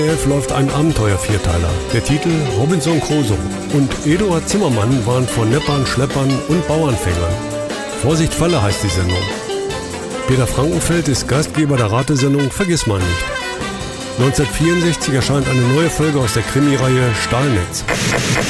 ZDF läuft ein Abenteuer-Vierteiler. Der Titel Robinson Crusoe und Eduard Zimmermann waren von Neppern, Schleppern und Bauernfängern. Vorsicht Falle heißt die Sendung. Peter Frankenfeld ist Gastgeber der Ratesendung Vergiss mal nicht. 1964 erscheint eine neue Folge aus der Krimireihe Stahlnetz.